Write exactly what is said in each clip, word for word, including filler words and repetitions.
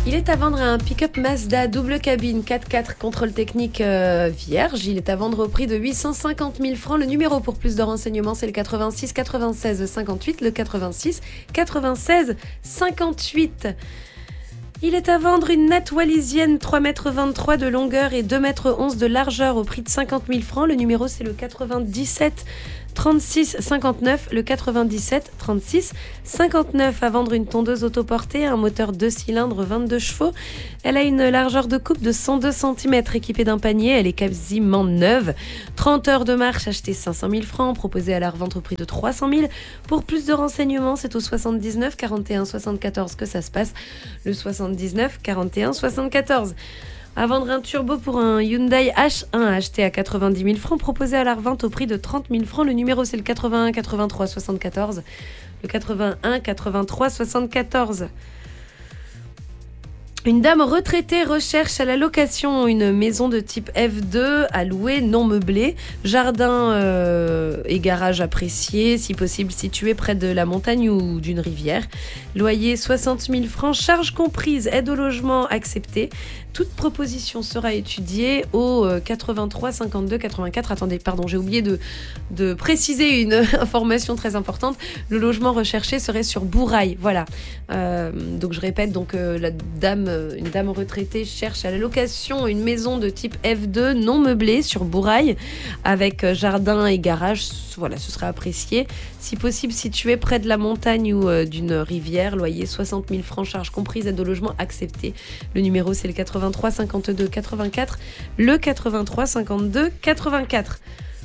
Il est à vendre un pick-up Mazda double cabine quatre quatre contrôle technique euh, vierge. Il est à vendre au prix de huit cent cinquante mille francs. Le numéro pour plus de renseignements, c'est le quatre-vingt-six quatre-vingt-seize cinquante-huit. Le quatre-vingt-six quatre-vingt-seize cinquante-huit. Il est à vendre une natte wallisienne trois mètres vingt-trois de longueur et deux mètres onze de largeur au prix de cinquante mille francs. Le numéro, c'est le quatre-vingt-dix-sept trente-six cinquante-neuf, le quatre-vingt-dix-sept trente-six cinquante-neuf. À vendre une tondeuse autoportée, un moteur deux cylindres vingt-deux chevaux. Elle a une largeur de coupe de cent deux centimètres, équipée d'un panier. Elle est quasiment neuve. trente heures de marche, achetée cinq cent mille francs, proposée à la revente au prix de trois cent mille. Pour plus de renseignements, c'est au soixante-dix-neuf quarante et un soixante-quatorze que ça se passe. Le soixante-dix-neuf quarante et un soixante-quatorze. À vendre un turbo pour un Hyundai H un acheté à quatre-vingt-dix mille francs, proposé à la revente au prix de trente mille francs. Le numéro, c'est le quatre-vingt-un quatre-vingt-trois soixante-quatorze. Le quatre-vingt-un quatre-vingt-trois soixante-quatorze. Une dame retraitée recherche à la location une maison de type F deux à louer, non meublée, jardin euh, et garage apprécié, si possible situé près de la montagne ou d'une rivière. Loyer soixante mille francs, charges comprises, aide au logement acceptée. Toute proposition sera étudiée au quatre-vingt-trois cinquante-deux quatre-vingt-quatre. Attendez, pardon, j'ai oublié de, de préciser une information très importante. Le logement recherché serait sur Bourail. Voilà. Euh, donc je répète, donc euh, la dame, une dame retraitée cherche à la location une maison de type F deux non meublée sur Bourail avec jardin et garage. Voilà, ce sera apprécié. Si possible, situé près de la montagne ou euh, d'une rivière. Loyer soixante mille francs, charges comprises, aide au logement acceptée. Le numéro, c'est le quatre-vingt-trois cinquante-deux quatre-vingt-quatre. Le quatre-vingt-trois cinquante-deux quatre-vingt-quatre.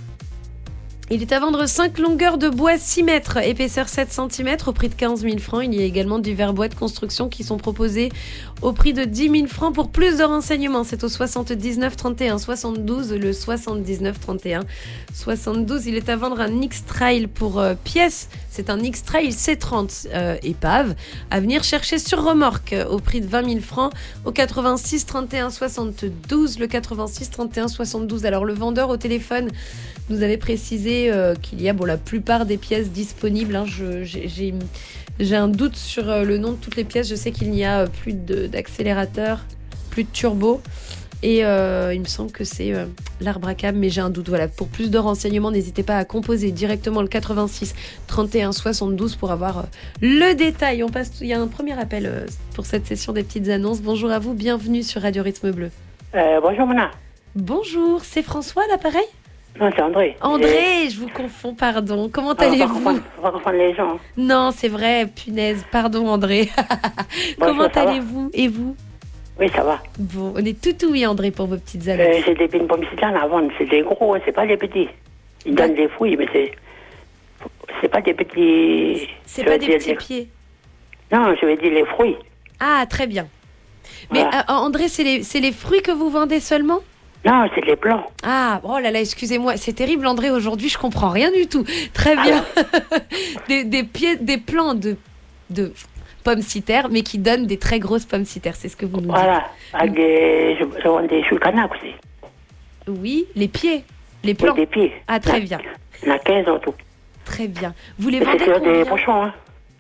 Il est à vendre cinq longueurs de bois six mètres, épaisseur sept centimètres, au prix de quinze mille francs. Il y a également divers bois de construction qui sont proposés au prix de dix mille francs. Pour plus de renseignements, c'est au soixante-dix-neuf trente et un soixante-douze, le soixante-dix-neuf trente et un soixante-douze. Il est à vendre un X-Trail pour euh, pièces. C'est un X-Trail C trente euh, épave à venir chercher sur remorque euh, au prix de vingt mille francs au quatre-vingt-six trente et un soixante-douze, le quatre-vingt-six trente et un soixante-douze. Alors le vendeur au téléphone nous avait précisé euh, qu'il y a bon, la plupart des pièces disponibles. Hein, je, j'ai, j'ai, j'ai un doute sur euh, le nom de toutes les pièces. Je sais qu'il n'y a euh, plus de, d'accélérateur, plus de turbo. Et euh, il me semble que c'est euh, l'arbre à câble, mais j'ai un doute. Voilà. Pour plus de renseignements, n'hésitez pas à composer directement le quatre-vingt-six trente et un soixante-douze pour avoir euh, le détail. On passe, il y a un premier appel euh, pour cette session des petites annonces. Bonjour à vous, bienvenue sur Radio Rythme Bleu. Euh, bonjour Mona. Bonjour, c'est François à l'appareil ? Non, c'est André. André, et... je vous confonds, pardon. Comment on allez-vous ? On va comprendre les gens. Non, c'est vrai, punaise. Pardon, André. Bonjour, comment allez-vous ? Et vous ? Oui, ça va. Bon, on est tout oui, André, pour vos petites annonces. Euh, j'ai des pines pommes à vendre. C'est des gros, c'est pas des petits. Ils donnent des fruits, mais c'est... C'est pas des petits... C'est pas des petits les... pieds. Non, je vais dire les fruits. Ah, très bien. Mais voilà. euh, André, c'est les, c'est les fruits que vous vendez seulement ? Non, c'est les plants. Ah, oh là là, excusez-moi, c'est terrible, André, aujourd'hui, je comprends rien du tout. Très bien. Ah. des, des, pieds, des plants de, de pommes citerres, mais qui donnent des très grosses pommes citerres, c'est ce que vous nous voilà. dites. Voilà, avec des, je, je vends des choux canac aussi. Oui, les pieds, les plants. Oui, des pieds. Ah, très la, bien. Il y en a quinze en tout. Très bien. Vous les vendez c'est sur combien ? des pochons, hein.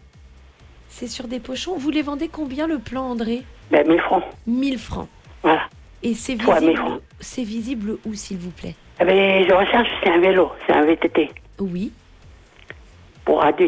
C'est sur des pochons. Vous les vendez combien, le plan, André ? Ben, mille francs. mille francs. Voilà. Et c'est visible, c'est visible où, s'il vous plaît ? Eh bien, je recherche, c'est un vélo, c'est un V T T. Oui. Pour adultes.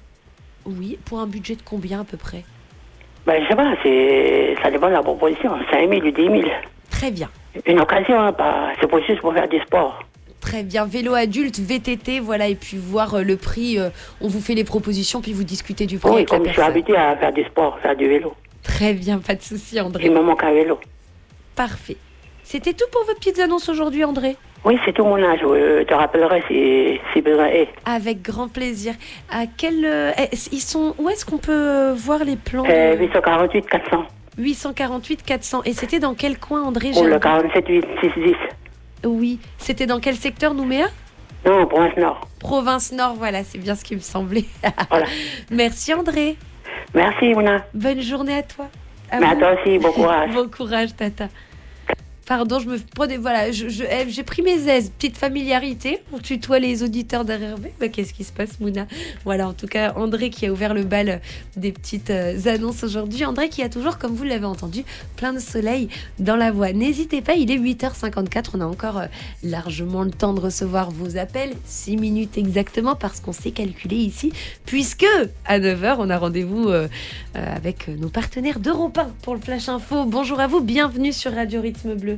Oui, pour un budget de combien à peu près ? Ben, je sais pas, c'est... ça dépend de la proposition, cinq mille ou dix mille. Très bien. Une occasion, hein, pas... c'est pour juste pour faire du sport. Très bien, vélo adulte, V T T, voilà, et puis voir euh, le prix, euh, on vous fait les propositions, puis vous discutez du prix oui, avec la personne. Oui, comme je suis habituée à faire du sport, faire du vélo. Très bien, pas de souci, André. Il me manque un vélo. Parfait. C'était tout pour vos petites annonces aujourd'hui, André ? Oui, c'est tout mon âge. Je te rappellerai si, si besoin est. Avec grand plaisir. À quel, euh, ils sont, où est-ce qu'on peut voir les plans euh, de... huit cent quarante-huit quatre cents. huit cent quarante-huit quatre cents. Et c'était dans quel coin, André ? Pour le quarante-sept huit six dix. Oui. C'était dans quel secteur, Nouméa ? Non, Province Nord. Province Nord, voilà, c'est bien ce qui me semblait. Voilà. Merci, André. Merci, Mouna. Bonne journée à toi. À Mais vous. À toi aussi, bon courage. Bon courage, Tata. Pardon, je me prenais, voilà, je, je, eh, j'ai pris mes aises, petite familiarité. On tutoie les auditeurs d'R R B. Bah, qu'est-ce qui se passe, Mouna? Voilà, en tout cas, André qui a ouvert le bal des petites euh, annonces aujourd'hui. André qui a toujours, comme vous l'avez entendu, plein de soleil dans la voix. N'hésitez pas, il est huit heures cinquante-quatre. On a encore euh, largement le temps de recevoir vos appels. six minutes exactement, parce qu'on s'est calculé ici. Puisque, à neuf heures, on a rendez-vous euh, euh, avec nos partenaires d'Europe un pour le Flash Info. Bonjour à vous, bienvenue sur Radio Rythme Bleu.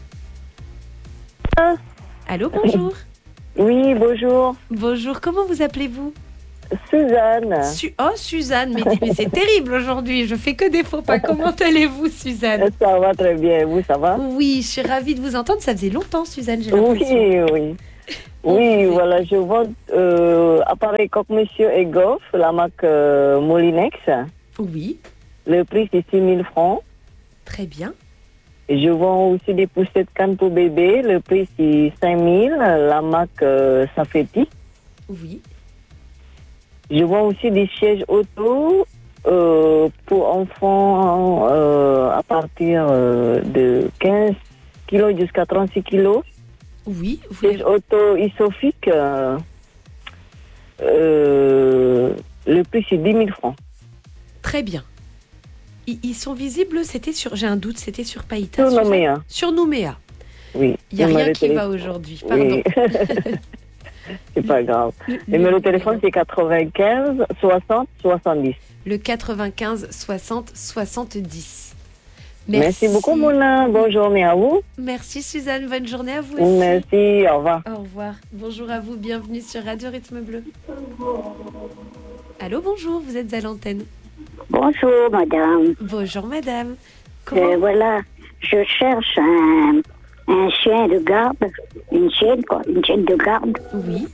Allô, bonjour. Oui, bonjour. Bonjour, comment vous appelez-vous? Suzanne. Su- oh, Suzanne, mais, mais c'est terrible aujourd'hui, je fais que des faux pas. Comment allez-vous, Suzanne? Ça va très bien, vous, ça va? Oui, je suis ravie de vous entendre, ça faisait longtemps, Suzanne, j'ai l'impression. Oui, oui. Oui, voilà, je vends euh, appareil croque-monsieur et gaufre, la marque euh, Molinex. Oui. Le prix, c'est six mille francs. Très bien. Je vends aussi des poussettes cannes pour bébé. Le prix, c'est cinq mille. La marque euh, Safety. Oui. Je vends aussi des sièges auto euh, pour enfants euh, à partir euh, de quinze kilos jusqu'à trente-six kilos. Oui. Vous Siège les... auto isofique. Euh, euh, le prix, c'est dix mille francs. Très bien. Ils sont visibles, c'était sur, j'ai un doute, c'était sur Païta. Sur Nouméa. Sur Nouméa. Oui. Il n'y a rien qui va aujourd'hui, pardon. Oui. C'est pas grave. Le numéro de téléphone, c'est quatre-vingt-quinze soixante soixante-dix. Le quatre-vingt-quinze soixante soixante-dix. Merci, Merci beaucoup, Mouna. Bonne journée à vous. Merci, Suzanne. Bonne journée à vous aussi. Merci. Au revoir. Au revoir. Bonjour à vous. Bienvenue sur Radio Rythme Bleu. Allô, bonjour. Vous êtes à l'antenne. Bonjour, madame. Bonjour, madame. Comment... Euh, voilà, je cherche un, un chien de garde, une chienne, quoi, une chienne de garde. Oui.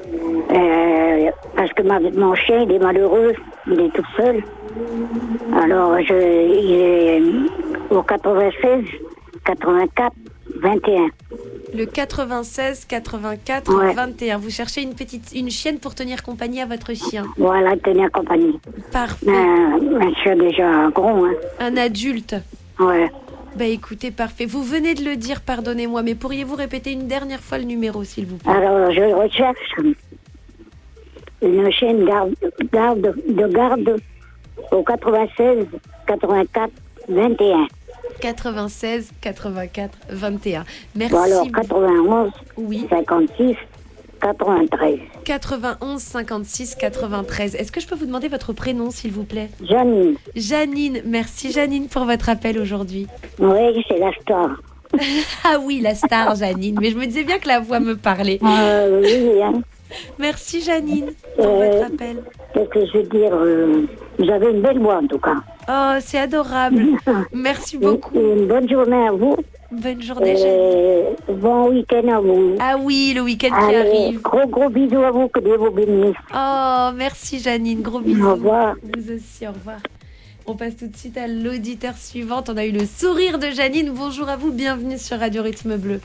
Euh, parce que ma, mon chien, il est malheureux, il est tout seul. Alors, je, il est au quatre-vingt-seize, quatre-vingt-quatre, vingt et un. Le quatre-vingt-seize, quatre-vingt-quatre, ouais. vingt et un. Vous cherchez une petite, une chienne pour tenir compagnie à votre chien. Voilà, tenir compagnie. Parfait. Un, un chien déjà gros, hein. Un adulte. Ouais. Bah écoutez, parfait. Vous venez de le dire, pardonnez-moi, mais pourriez-vous répéter une dernière fois le numéro, s'il vous plaît? Alors, je recherche une chienne garde, garde, de garde au quatre-vingt-seize, quatre-vingt-quatre, vingt et un. quatre-vingt-seize, quatre-vingt-quatre, vingt et un. Merci. Bon alors, quatre-vingt-onze, oui. cinquante-six, quatre-vingt-treize. quatre-vingt-onze, cinquante-six, quatre-vingt-treize. Est-ce que je peux vous demander votre prénom, s'il vous plaît? Janine. Janine. Merci, Janine, pour votre appel aujourd'hui. Oui, c'est la star. Ah oui, la star, Janine. Mais je me disais bien que la voix me parlait. Euh, oui, hein. Merci, Janine, pour euh, votre appel. Qu'est-ce que je veux dire euh, vous avez une belle voix, en tout cas. Oh, c'est adorable. Merci beaucoup. Une, une bonne journée à vous. Bonne journée, euh, Janine. Bon week-end à vous. Ah oui, le week-end Allez, qui arrive. Gros, gros bisous à vous, que Dieu vous bénisse. Oh, merci, Janine. Gros bisous. Au revoir. Vous aussi, au revoir. On passe tout de suite à l'auditeur suivante. On a eu le sourire de Janine. Bonjour à vous, bienvenue sur Radio Rythme Bleu.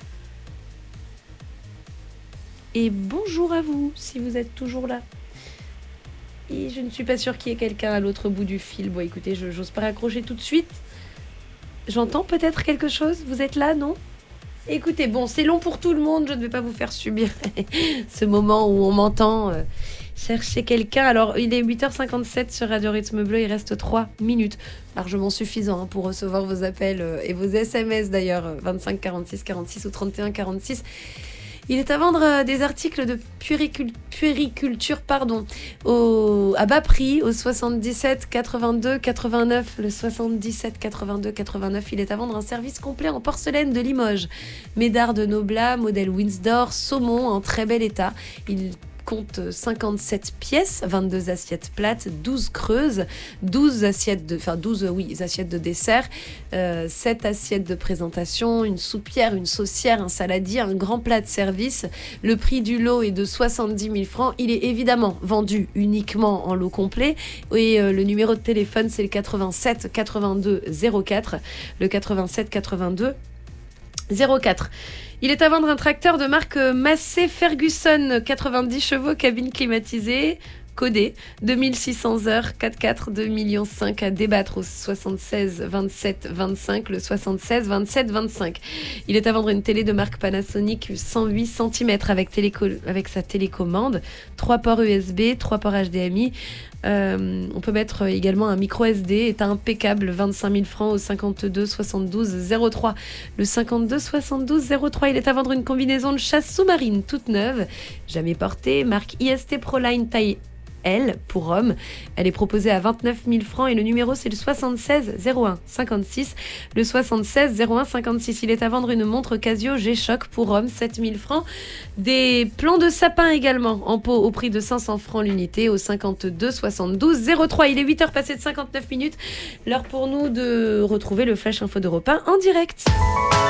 Et bonjour à vous, si vous êtes toujours là. Et je ne suis pas sûre qu'il y ait quelqu'un à l'autre bout du fil. Bon, écoutez, je n'ose pas raccrocher tout de suite. J'entends peut-être quelque chose. Vous êtes là, non? Écoutez, bon, c'est long pour tout le monde. Je ne vais pas vous faire subir ce moment où on m'entend euh, chercher quelqu'un. Alors, il est huit heures cinquante-sept sur Radio Rythme Bleu. Il reste trois minutes. Largement suffisant hein, pour recevoir vos appels euh, et vos S M S d'ailleurs. Euh, vingt-cinq quarante-six quarante-six ou trente et un quarante-six. Il est à vendre euh, des articles de puéricul- puériculture pardon, au, à bas prix au soixante-dix-sept quatre-vingt-deux quatre-vingt-neuf. Le soixante-dix-sept quatre-vingt-deux quatre-vingt-neuf, il est à vendre un service complet en porcelaine de Limoges. Médard de Noblat, modèle Windsor, saumon en très bel état. Il compte cinquante-sept pièces, vingt-deux assiettes plates, douze creuses, douze assiettes de, enfin douze oui, assiettes de dessert, euh, sept assiettes de présentation, une soupière, une saucière, un saladier, un grand plat de service. Le prix du lot est de soixante-dix mille francs. Il est évidemment vendu uniquement en lot complet et euh, le numéro de téléphone c'est le quatre-vingt-sept quatre-vingt-deux zéro quatre, le quatre-vingt-sept quatre-vingt-deux zéro quatre. Il est à vendre un tracteur de marque Massey Ferguson, quatre-vingt-dix chevaux, cabine climatisée. codé, deux mille six cents heures, quatre quatre, deux millions cinq à débattre au soixante-seize vingt-sept vingt-cinq, le soixante-seize vingt-sept vingt-cinq. Il est à vendre une télé de marque Panasonic cent huit centimètres avec, téléco- avec sa télécommande, trois ports U S B, trois ports H D M I. Euh, on peut mettre également un micro S D, est impeccable, vingt-cinq mille francs au cinquante-deux soixante-douze zéro trois. Le cinquante-deux soixante-douze zéro trois, il est à vendre une combinaison de chasse sous-marine toute neuve, jamais portée, marque I S T Proline taille L pour homme. Elle est proposée à vingt-neuf mille francs et le numéro c'est le soixante-seize zéro un cinquante-six. Le soixante-seize zéro un cinquante-six. Il est à vendre une montre Casio G-Shock pour homme, sept mille francs. Des plants de sapin également en pot au prix de cinq cents francs l'unité au cinquante-deux soixante-douze zéro trois. Il est huit heures passées de cinquante-neuf minutes. L'heure pour nous de retrouver le Flash Info d'Europe un en direct.